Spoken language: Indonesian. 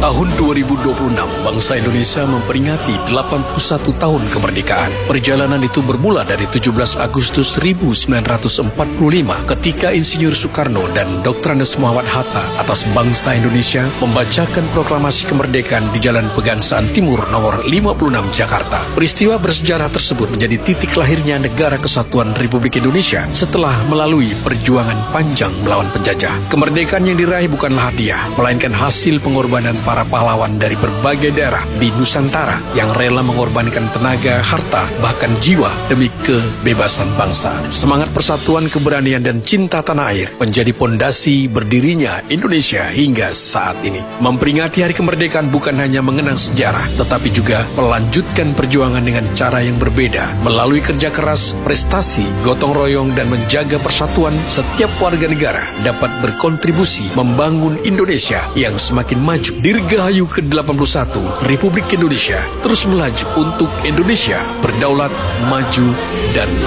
Tahun 2026, bangsa Indonesia memperingati 81 tahun kemerdekaan. Perjalanan itu bermula dari 17 Agustus 1945 ketika Insinyur Soekarno dan Dr. Andes Muhammad Hatta atas bangsa Indonesia membacakan proklamasi kemerdekaan di Jalan Pegangsaan Timur nomor 56 Jakarta. Peristiwa bersejarah tersebut menjadi titik lahirnya Negara Kesatuan Republik Indonesia setelah melalui perjuangan panjang melawan penjajah. Kemerdekaan yang diraih bukanlah hadiah, melainkan hasil pengorbanan para pahlawan dari berbagai daerah di Nusantara yang rela mengorbankan tenaga, harta, bahkan jiwa demi kebebasan bangsa. Semangat persatuan, keberanian, dan cinta tanah air menjadi pondasi berdirinya Indonesia hingga saat ini. Memperingati Hari Kemerdekaan bukan hanya mengenang sejarah, tetapi juga melanjutkan perjuangan dengan cara yang berbeda. Melalui kerja keras, prestasi, gotong royong, dan menjaga persatuan, setiap warga negara dapat berkontribusi membangun Indonesia yang semakin maju. Dirgahayu ke-81 Republik Indonesia terus melaju untuk Indonesia berdaulat, maju, dan